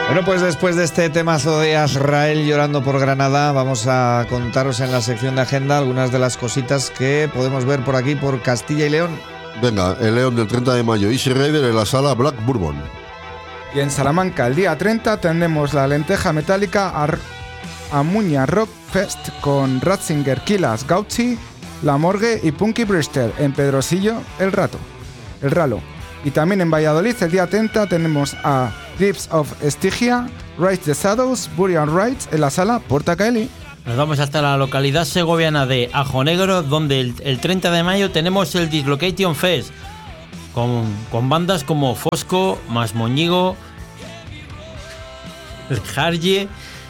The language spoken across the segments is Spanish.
Bueno, pues después de este temazo de Azrael llorando por Granada, vamos a contaros en la sección de agenda algunas de las cositas que podemos ver por aquí, por Castilla y León. Venga, el León del 30 de mayo, Easy Rider en la sala Black Bourbon. Y en Salamanca, el día 30, tendremos la lenteja metálica Amuña Rock Fest con Ratzinger, Kilas, Gauchi, La Morgue y Punky Brewster. En Pedrosillo, El Ralo. Y también en Valladolid, el día 30, tenemos a Grips of Estigia, Rise the Shadows, Burial Rites en la sala Porta Caeli. Nos vamos hasta la localidad segoviana de Ajo Negro, donde el 30 de mayo tenemos el Dislocation Fest, con bandas como Fosco, Masmoñigo, Jarje,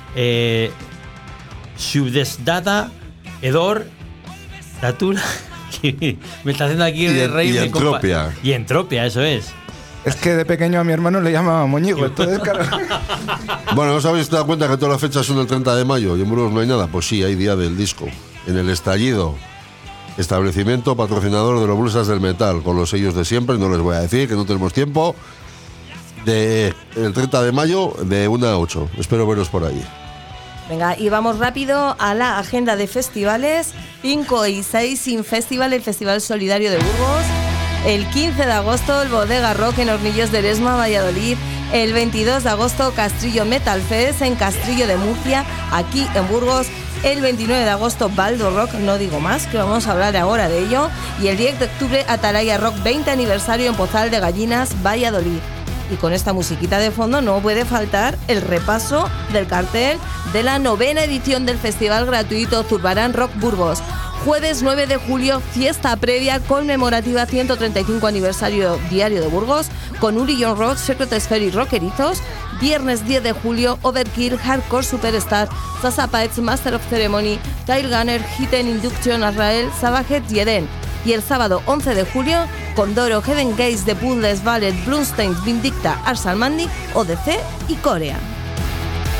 Subdesdata, Edor, Datura. Me está haciendo aquí reír. Y Entropia. Y Entropia, eso es. Es que de pequeño a mi hermano le llamaba Moñigo, entonces claro. Bueno, ¿no os habéis dado cuenta que todas las fechas son el 30 de mayo y en Burgos no hay nada? Pues sí, hay día del disco. En el Estallido, establecimiento patrocinador de los Bolsas del Metal, con los sellos de siempre, no les voy a decir que no tenemos tiempo. El 30 de mayo de 1 a 8. Espero veros por allí. Venga, y vamos rápido a la agenda de festivales. 5 y 6 Sin Festival, el Festival Solidario de Burgos. El 15 de agosto, el Bodega Rock en Hornillos de Eresma, Valladolid. El 22 de agosto, Castrillo Metal Fest en Castrillo de Murcia, aquí en Burgos. El 29 de agosto, Baldo Rock, no digo más, que vamos a hablar ahora de ello. Y el 10 de octubre, Atalaya Rock 20 aniversario en Pozal de Gallinas, Valladolid. Y con esta musiquita de fondo no puede faltar el repaso del cartel de la 9ª edición del Festival Gratuito Zurbarán Rock Burgos. Jueves 9 de julio, fiesta previa conmemorativa 135 aniversario diario de Burgos, con Uri John Rock, Secret Sphere y Rockerizos. Viernes 10 de julio, Overkill, Hardcore Superstar, Sasa Paetz, Master of Ceremony, Kyle Gunner, Hidden Induction, Azrael, Savage y Eden. Y el sábado 11 de julio, Condoro, Heaven Gates, The Puzzles, Ballet, Bloomstein, Vindicta, Arsalmandi, ODC y Corea.